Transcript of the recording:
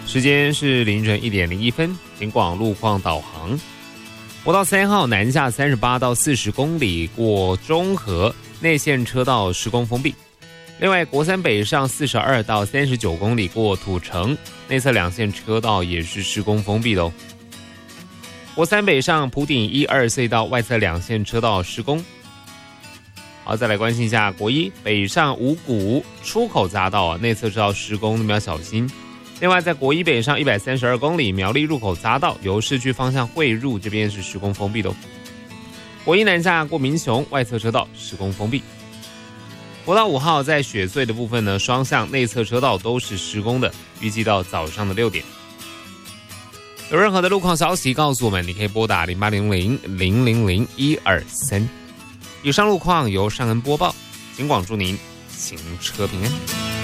时间是凌晨1点01分，警广路况导航。国道3号南下38到40公里过中和，内线车道施工封闭。另外，国3北上42到39公里过土城，内侧2线车道也是施工封闭的哦。国3北上埔顶1、2隧道外侧2线车道施工。好，再来关心一下国1北上五股出口匝道内侧车道施工，你们要小心。另外，在国1北上132公里苗栗入口匝道由市区方向汇入，这边是施工封闭的哦。国1南下过民雄外侧车道施工封闭。国道5号在雪隧的部分呢，双向内侧车道都是施工的，预计到早上的6点。有任何的路况消息告诉我们，你可以拨打0800-000-123。以上路况由尚恩播报，警广祝您行车平安。